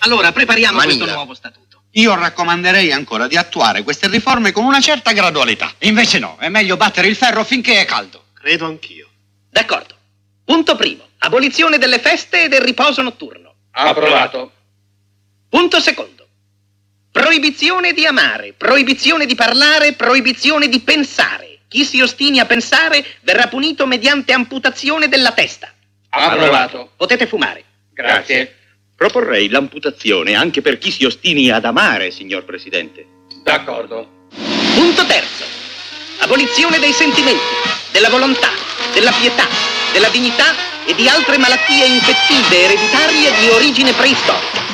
Allora, prepariamo Manila. questo nuovo statuto. Io raccomanderei ancora di attuare queste riforme con una certa gradualità. Invece no, è meglio battere il ferro finché è caldo. Credo anch'io. D'accordo. Punto primo. Abolizione delle feste e del riposo notturno. Approvato. Punto secondo. Proibizione di amare, proibizione di parlare, proibizione di pensare. Chi si ostini a pensare verrà punito mediante amputazione della testa. Approvato. Potete fumare. Grazie. Proporrei l'amputazione anche per chi si ostini ad amare, signor Presidente. D'accordo. Punto terzo. Abolizione dei sentimenti, della volontà, della pietà, della dignità e di altre malattie infettive ereditarie di origine preistorica.